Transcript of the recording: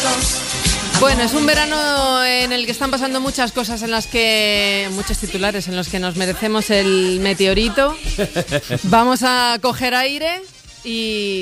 Bueno, es un verano en el que están pasando muchas cosas, muchos titulares en los que nos merecemos el meteorito. Vamos a coger aire y